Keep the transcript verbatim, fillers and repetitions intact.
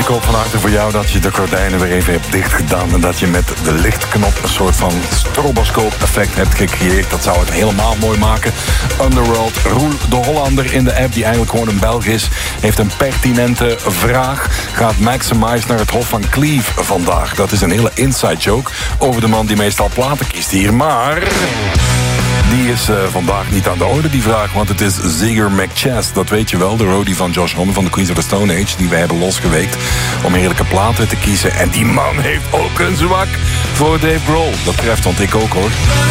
ik hoop van harte voor jou dat je de gordijnen weer even hebt dichtgedaan en dat je met de lichtknop een soort van stroboscoop-effect hebt gecreëerd. Dat zou het helemaal mooi maken. Underworld, Roel de Hollander in de app, die eigenlijk gewoon een Belg is, heeft een pertinente vraag. Gaat Maximize naar het Hof van Cleef vandaag? Dat is een hele inside joke over de man die meestal platen kiest hier, maar die is uh, vandaag niet aan de orde, die vraag, want het is Ziggy McChess. Dat weet je wel, de roadie van Josh Homme van de Queens of the Stone Age, die wij hebben losgeweekt om heerlijke platen te kiezen. En die man heeft ook een zwak voor Dave Grohl. Dat treft, want ik ook, hoor.